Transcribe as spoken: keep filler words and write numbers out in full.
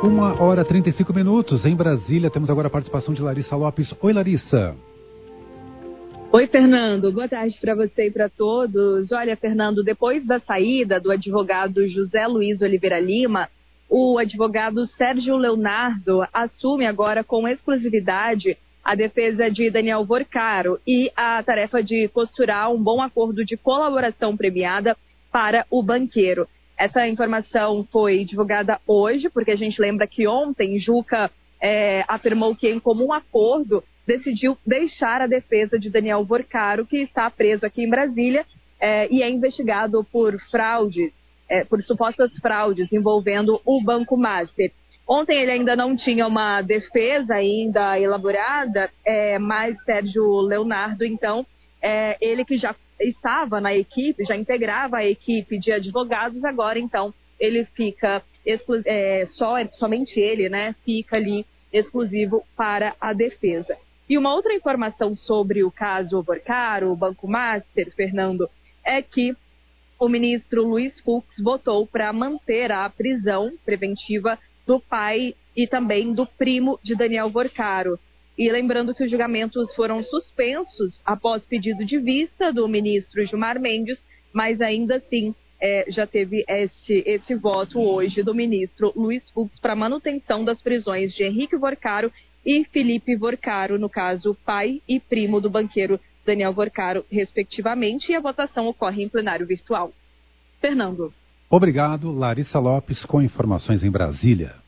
Uma hora e trinta e cinco minutos em Brasília. Temos agora a participação de Larissa Lopes. Oi, Larissa. Oi, Fernando. Boa tarde para você e para todos. Olha, Fernando, depois da saída do advogado José Luiz Oliveira Lima, o advogado Sérgio Leonardo assume agora com exclusividade a defesa de Daniel Vorcaro e a tarefa de costurar um bom acordo de colaboração premiada para o banqueiro. Essa informação foi divulgada hoje, porque a gente lembra que ontem Juca é, afirmou que, em comum acordo, decidiu deixar a defesa de Daniel Vorcaro, que está preso aqui em Brasília é, e é investigado por fraudes, é, por supostas fraudes envolvendo o Banco Master. Ontem ele ainda não tinha uma defesa ainda elaborada, é, mas Sérgio Leonardo, então, é, ele que já estava na equipe, já integrava a equipe de advogados, agora então ele fica, é, só, somente ele, né, fica ali exclusivo para a defesa. E uma outra informação sobre o caso Vorcaro, o Banco Master, Fernando, é que o ministro Luiz Fux votou para manter a prisão preventiva do pai e também do primo de Daniel Vorcaro. E lembrando que os julgamentos foram suspensos após pedido de vista do ministro Gilmar Mendes, mas ainda assim é, já teve esse, esse voto hoje do ministro Luiz Fux para manutenção das prisões de Henrique Vorcaro e Felipe Vorcaro, no caso pai e primo do banqueiro Daniel Vorcaro, respectivamente, e a votação ocorre em plenário virtual. Fernando. Obrigado, Larissa Lopes, com informações em Brasília.